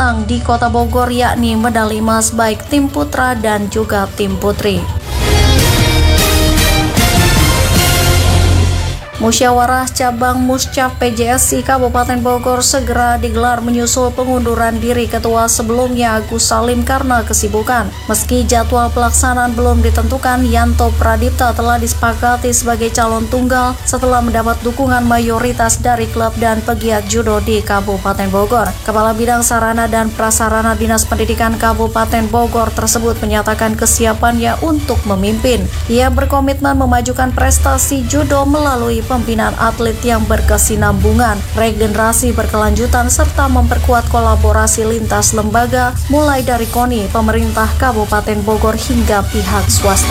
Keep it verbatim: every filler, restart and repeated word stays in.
mendatang di Kota Bogor, yakni medali emas baik tim putra dan juga tim putri. Musyawarah Cabang Muscaf P J S I Kabupaten Bogor segera digelar menyusul pengunduran diri ketua sebelumnya Agus Salim karena kesibukan. Meski jadwal pelaksanaan belum ditentukan, Yanto Pradipta telah disepakati sebagai calon tunggal setelah mendapat dukungan mayoritas dari klub dan pegiat judo di Kabupaten Bogor. Kepala Bidang Sarana dan Prasarana Dinas Pendidikan Kabupaten Bogor tersebut menyatakan kesiapannya untuk memimpin. Ia berkomitmen memajukan prestasi judo melalui pembinaan atlet yang berkesinambungan, regenerasi berkelanjutan, serta memperkuat kolaborasi lintas lembaga mulai dari KONI, pemerintah Kabupaten Bogor hingga pihak swasta.